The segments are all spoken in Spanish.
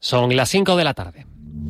Son las 5 de la tarde.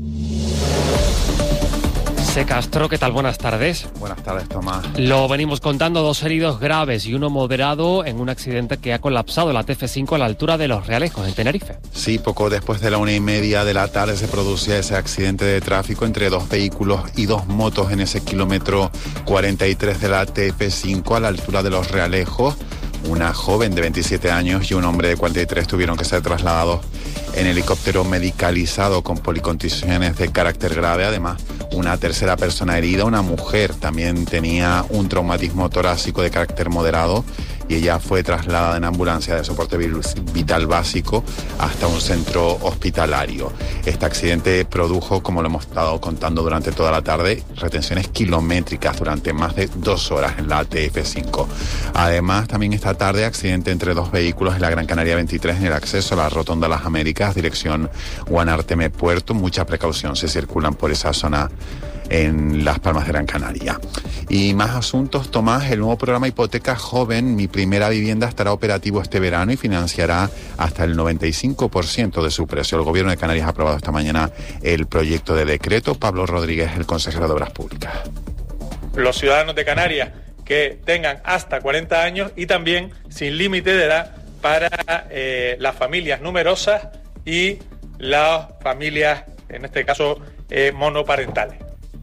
Se Castro, ¿qué tal? Buenas tardes. Buenas tardes, Tomás. Lo venimos contando, 2 heridos graves y uno moderado en un accidente que ha colapsado la TF5 a la altura de Los Realejos, en Tenerife. Sí, poco después de la 1:30 de la tarde se producía ese accidente de tráfico entre 2 vehículos y 2 motos en ese kilómetro 43 de la TF5 a la altura de Los Realejos. Una joven de 27 años y un hombre de 43 tuvieron que ser trasladados en helicóptero medicalizado con policontusiones de carácter grave. Además, una tercera persona herida, una mujer, también tenía un traumatismo torácico de carácter moderado y ella fue trasladada en ambulancia de soporte vital básico hasta un centro hospitalario. Este accidente produjo, como lo hemos estado contando durante toda la tarde, retenciones kilométricas durante más de 2 horas en la TF5. Además, también esta tarde, accidente entre 2 vehículos en la Gran Canaria 23 en el acceso a la Rotonda Las Américas, dirección Guanarteme Puerto. Mucha precaución si circulan por esa zona en Las Palmas de Gran Canaria. Y más asuntos, Tomás. El nuevo programa Hipoteca Joven, Mi Primera Vivienda, estará operativo este verano y financiará hasta el 95% de su precio. El Gobierno de Canarias ha aprobado esta mañana el proyecto de decreto. Pablo Rodríguez, el consejero de Obras Públicas. Los ciudadanos de Canarias que tengan hasta 40 años y también sin límite de edad para las familias numerosas y las familias, en este caso, monoparentales.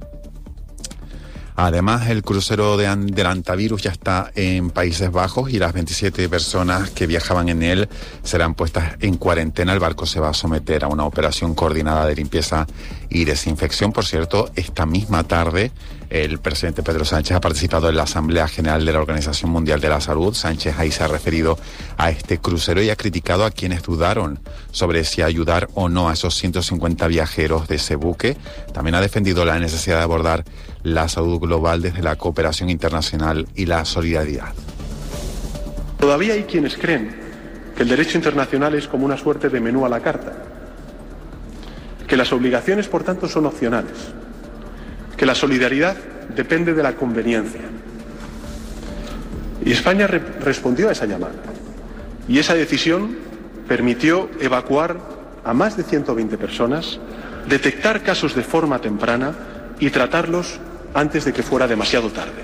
Además, el crucero del Antavirus ya está en Países Bajos y las 27 personas que viajaban en él serán puestas en cuarentena. El barco se va a someter a una operación coordinada de limpieza y desinfección. Por cierto, esta misma tarde el presidente Pedro Sánchez ha participado en la Asamblea General de la Organización Mundial de la Salud. Sánchez ahí se ha referido a este crucero y ha criticado a quienes dudaron sobre si ayudar o no a esos 150 viajeros de ese buque. También ha defendido la necesidad de abordar la salud global desde la cooperación internacional y la solidaridad. Todavía hay quienes creen que el derecho internacional es como una suerte de menú a la carta, que las obligaciones, por tanto, son opcionales, que la solidaridad depende de la conveniencia. Y España respondió a esa llamada. Y esa decisión permitió evacuar a más de 120 personas, detectar casos de forma temprana y tratarlos antes de que fuera demasiado tarde.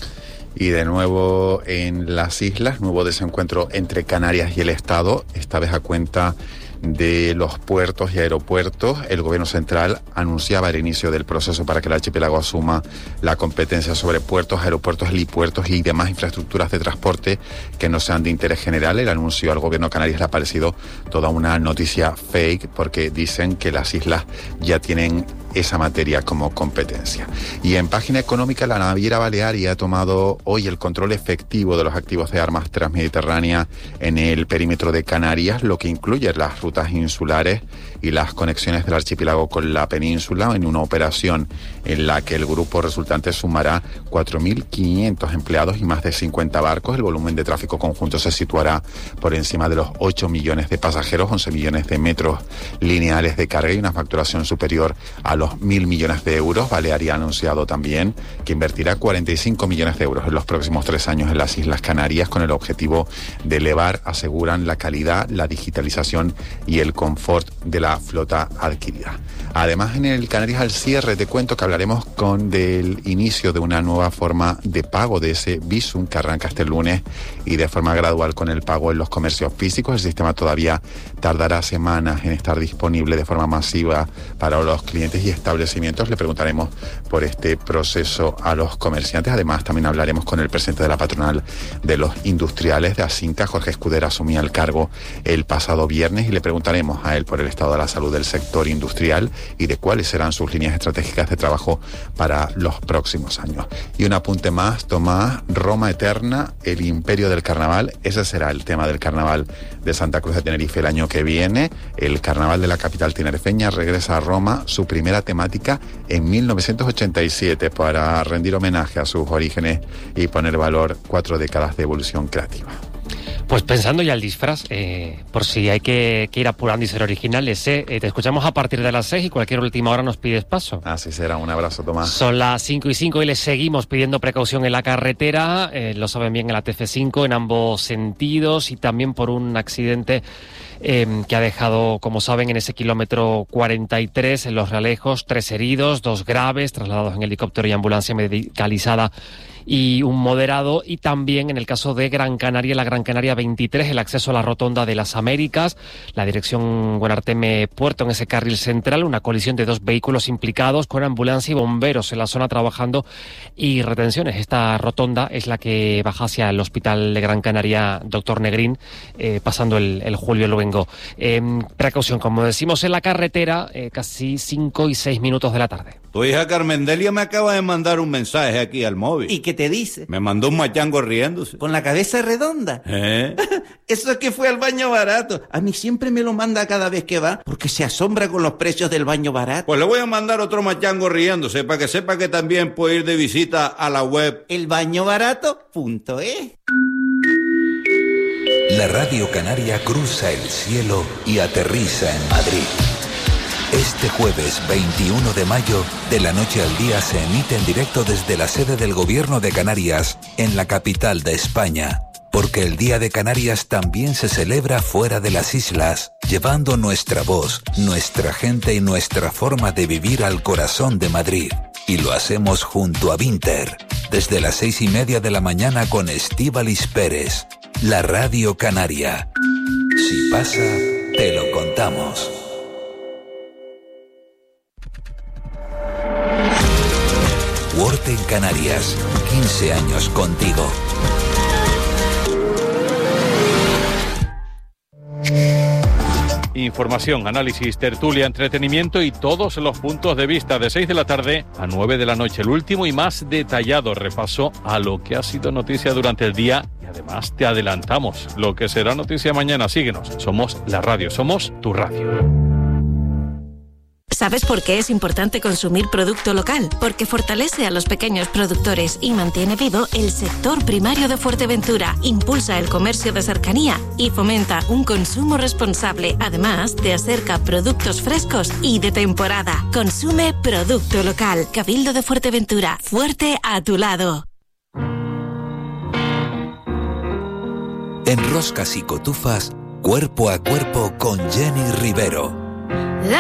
Y de nuevo en las islas, nuevo desencuentro entre Canarias y el Estado, esta vez a cuenta de los puertos y aeropuertos. El Gobierno central anunciaba el inicio del proceso para que el archipiélago asuma la competencia sobre puertos, aeropuertos, helipuertos y demás infraestructuras de transporte que no sean de interés general. El anuncio al Gobierno de Canarias le ha parecido toda una noticia fake porque dicen que las islas ya tienen esa materia como competencia. Y en página económica, la naviera Balearia ha tomado hoy el control efectivo de los activos de armas transmediterránea en el perímetro de Canarias, lo que incluye las rutas insulares y las conexiones del archipiélago con la península, en una operación en la que el grupo resultante sumará 4.500 empleados y más de 50 barcos. El volumen de tráfico conjunto se situará por encima de los 8 millones de pasajeros, 11 millones de metros lineales de carga y una facturación superior a los 1.000 millones de euros. Balearia ha anunciado también que invertirá 45 millones de euros en los próximos 3 años en las Islas Canarias con el objetivo de elevar, aseguran, la calidad, la digitalización y el confort de la flota adquirida. Además, en el Canarias al cierre te cuento que hablaremos del inicio de una nueva forma de pago de ese Bizum que arranca este lunes y de forma gradual con el pago en los comercios físicos. El sistema todavía tardará semanas en estar disponible de forma masiva para los clientes y establecimientos. Le preguntaremos por este proceso a los comerciantes. Además, también hablaremos con el presidente de la patronal de los industriales de Asinca, Jorge Escudero, asumía el cargo el pasado viernes y le preguntaremos a él por el estado de la salud del sector industrial y de cuáles serán sus líneas estratégicas de trabajo para los próximos años. Y un apunte más, Tomás, Roma Eterna, el imperio del carnaval. Ese será el tema del carnaval de Santa Cruz de Tenerife el año que viene. El carnaval de la capital tinerfeña regresa a Roma, su primera temática en 1987, para rendir homenaje a sus orígenes y poner valor 4 décadas de evolución creativa. Pues pensando ya el disfraz, por si hay que ir apurando y ser originales, te escuchamos a partir de las 6 y cualquier última hora nos pides paso. Así será, un abrazo, Tomás. Son las 5:05 y les seguimos pidiendo precaución en la carretera, lo saben bien en la TF5 en ambos sentidos y también por un accidente que ha dejado, como saben, en ese kilómetro 43 en Los Realejos, 3 heridos, 2 graves, trasladados en helicóptero y ambulancia medicalizada y un moderado. Y también en el caso de Gran Canaria, la Gran Canaria 23, el acceso a la rotonda de las Américas, la dirección Buenarteme-Puerto en ese carril central, una colisión de 2 vehículos implicados con ambulancia y bomberos en la zona trabajando y retenciones. Esta rotonda es la que baja hacia el Hospital de Gran Canaria Dr. Negrín, pasando el Julio Luengo. Precaución, como decimos, en la carretera, casi 5 y 6 minutos de la tarde. Tu hija Carmendelia me acaba de mandar un mensaje aquí al móvil. ¿Y qué te dice? Me mandó un machango riéndose. ¿Con la cabeza redonda? Eso es que fue al baño barato. A mí siempre me lo manda cada vez que va, porque se asombra con los precios del baño barato. Pues le voy a mandar otro machango riéndose, para que sepa que también puede ir de visita a la web elbañobarato.es. La Radio Canaria cruza el cielo y aterriza en Madrid. Este jueves 21 de mayo, de la noche al día, se emite en directo desde la sede del Gobierno de Canarias, en la capital de España. Porque el Día de Canarias también se celebra fuera de las islas, llevando nuestra voz, nuestra gente y nuestra forma de vivir al corazón de Madrid. Y lo hacemos junto a Vinter, desde las 6:30 de la mañana con Estíbaliz Pérez, la Radio Canaria. Si pasa, te lo contamos. Word en Canarias, 15 años contigo. Información, análisis, tertulia, entretenimiento y todos los puntos de vista de 6 de la tarde a 9 de la noche. El último y más detallado repaso a lo que ha sido noticia durante el día y además te adelantamos lo que será noticia mañana. Síguenos, somos la radio, somos tu radio. ¿Sabes por qué es importante consumir producto local? Porque fortalece a los pequeños productores y mantiene vivo el sector primario de Fuerteventura, impulsa el comercio de cercanía y fomenta un consumo responsable. Además, te acerca productos frescos y de temporada. Consume producto local. Cabildo de Fuerteventura, fuerte a tu lado. En Roscas y Cotufas, cuerpo a cuerpo con Jenny Rivero.